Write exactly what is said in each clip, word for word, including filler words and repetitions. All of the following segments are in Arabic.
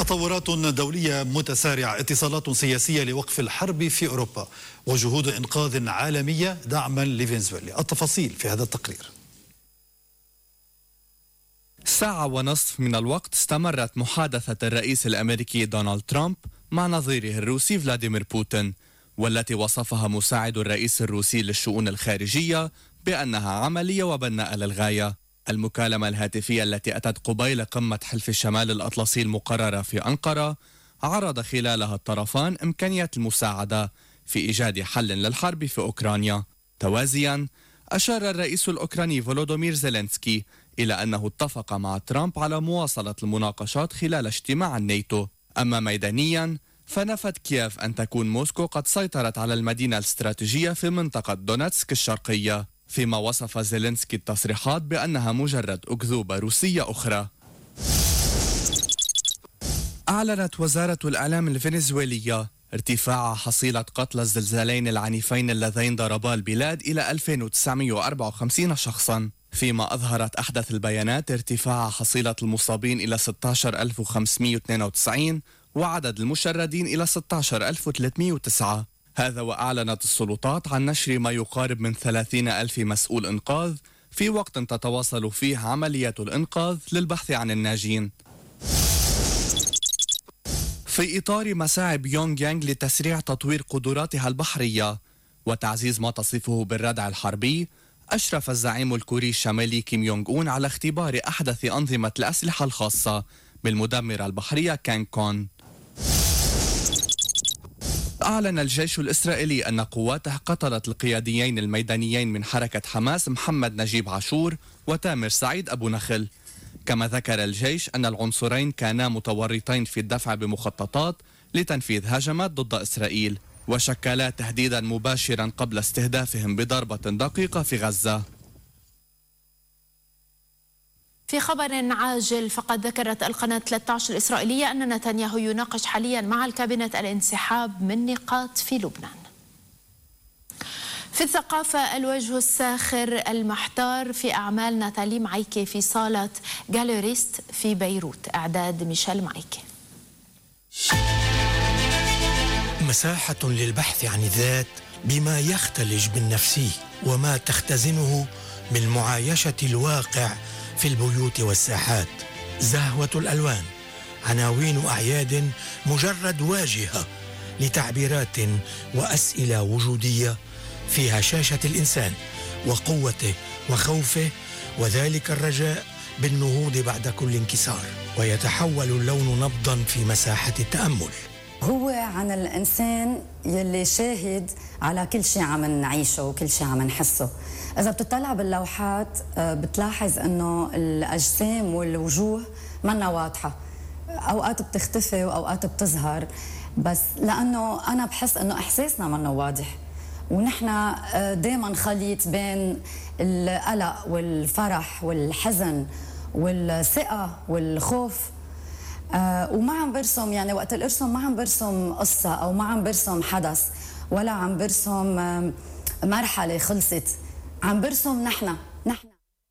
تطورات دولية متسارعة، اتصالات سياسية لوقف الحرب في أوروبا، وجهود إنقاذ عالمية دعما لفنزويلا. التفاصيل في هذا التقرير. ساعة ونصف من الوقت استمرت محادثة الرئيس الأمريكي دونالد ترامب مع نظيره الروسي فلاديمير بوتين، والتي وصفها مساعد الرئيس الروسي للشؤون الخارجية بأنها عملية وبناءة للغاية. المكالمة الهاتفية التي أتت قبيل قمة حلف الشمال الأطلسي المقررة في أنقرة عرض خلالها الطرفان إمكانية المساعدة في إيجاد حل للحرب في أوكرانيا. توازيا أشار الرئيس الأوكراني فولودومير زيلينسكي إلى أنه اتفق مع ترامب على مواصلة المناقشات خلال اجتماع الناتو. أما ميدانيا فنفت كييف أن تكون موسكو قد سيطرت على المدينة الاستراتيجية في منطقة دونتسك الشرقية، فيما وصف زيلينسكي التصريحات بأنها مجرد أكذوبة روسية أخرى. أعلنت وزارة الإعلام الفنزويلية ارتفاع حصيلة قتلى الزلزالين العنيفين اللذين ضربا البلاد إلى ألفين وتسعمئة وأربعة وخمسين شخصا، فيما أظهرت أحدث البيانات ارتفاع حصيلة المصابين إلى ستة عشر ألف وخمسمئة واثنين وتسعين وعدد المشردين إلى ستة عشر ألف وثلاثمئة وتسعة. هذا وأعلنت السلطات عن نشر ما يقارب من ثلاثين ألف مسؤول إنقاذ في وقت تتواصل فيه عملية الإنقاذ للبحث عن الناجين. في إطار مساعي بيونغ يانغ لتسريع تطوير قدراتها البحرية وتعزيز ما تصفه بالردع الحربي، أشرف الزعيم الكوري الشمالي كيم يونغ أون على اختبار أحدث أنظمة الأسلحة الخاصة بالمدمرة البحرية كانكون. أعلن الجيش الإسرائيلي أن قواته قتلت القياديين الميدانيين من حركة حماس محمد نجيب عاشور وتامر سعيد أبو نخل. كما ذكر الجيش أن العنصرين كانا متورطين في الدفع بمخططات لتنفيذ هجمات ضد إسرائيل، وشكلا تهديدا مباشرا قبل استهدافهم بضربة دقيقة في غزة. في خبر عاجل، فقد ذكرت القناة ثلاثة عشر الإسرائيلية أن نتنياهو يناقش حاليا مع الكابينت الانسحاب من نقاط في لبنان. في الثقافة، الوجه الساخر المحتار في أعمال ناتالي معيكي في صالة جاليريست في بيروت، إعداد ميشيل معيكي. مساحة للبحث عن الذات بما يختلج بالنفسي وما تختزنه من معايشة الواقع في البيوت والساحات. زهوة الألوان، عناوين أعياد مجرد واجهة لتعبيرات وأسئلة وجودية فيها شاشة الإنسان وقوته وخوفه، وذلك الرجاء بالنهوض بعد كل انكسار، ويتحول اللون نبضا في مساحة التأمل. هو عن الإنسان يلي شاهد على كل شيء عم نعيشه وكل شيء عم نحسه. إذا بتطلع باللوحات بتلاحظ إنه الأجسام والوجوه منا واضحة، أوقات بتختفي وأوقات بتظهر، بس لأنه أنا بحس إنه إحساسنا منا واضح، ونحن دايما خليط بين القلق والفرح والحزن والثقة والخوف. آه وما عم برسم، يعني وقت الارسم ما عم برسم قصة أو ما عم برسم حدث ولا عم برسم آه مرحلة خلصت، عم برسم نحن نحن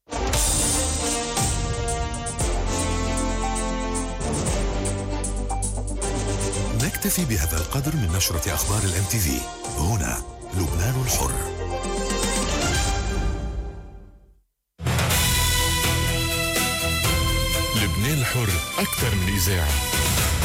نكتفي بهذا القدر من نشرة أخبار الام تي في. هنا لبنان الحر. لبنان الحر أكثر من إذاعة.